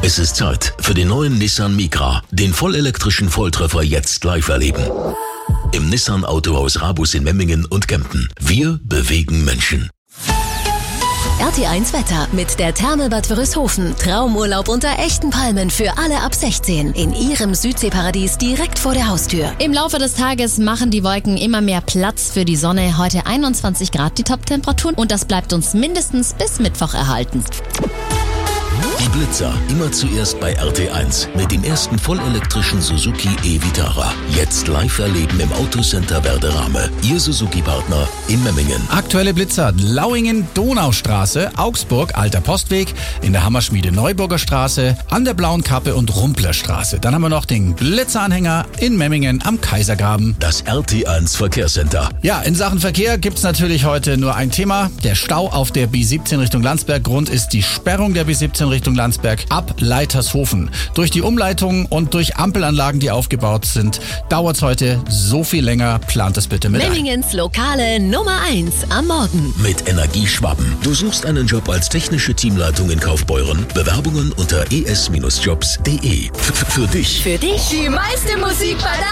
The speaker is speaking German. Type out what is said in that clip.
Es ist Zeit für den neuen Nissan Micra. Den vollelektrischen Volltreffer jetzt live erleben. Im Nissan Autohaus Rabus in Memmingen und Kempten. Wir bewegen Menschen. RT1 Wetter mit der Therme-Bad Wörishofen. Traumurlaub unter echten Palmen für alle ab 16. In Ihrem Südseeparadies direkt vor der Haustür. Im Laufe des Tages machen die Wolken immer mehr Platz für die Sonne. Heute 21 Grad die Top-Temperaturen und das bleibt uns mindestens bis Mittwoch erhalten. Die Blitzer immer zuerst bei RT1 mit dem ersten vollelektrischen Suzuki e-Vitara. Jetzt live erleben im Autocenter Werderame. Ihr Suzuki-Partner in Memmingen. Aktuelle Blitzer: Lauingen, Donaustraße, Augsburg, Alter Postweg, in der Hammerschmiede Neuburger Straße, an der Blauen Kappe und Rumplerstraße. Dann haben wir noch den Blitzeranhänger in Memmingen am Kaisergraben. Das RT1 Verkehrscenter. Ja, in Sachen Verkehr gibt's natürlich heute nur ein Thema. Der Stau auf der B17 Richtung Landsberg. Grund ist die Sperrung der B17 Richtung Landsberg ab Leitershofen. Durch die Umleitung und durch Ampelanlagen, die aufgebaut sind, dauert's heute so viel länger. Plant es bitte mit ein. Memmingens lokale Nummer 1 am Morgen. Mit Energie Schwaben. Du suchst einen Job als technische Teamleitung in Kaufbeuren? Bewerbungen unter es-jobs.de. Für dich. Für dich Die meiste Musik bei der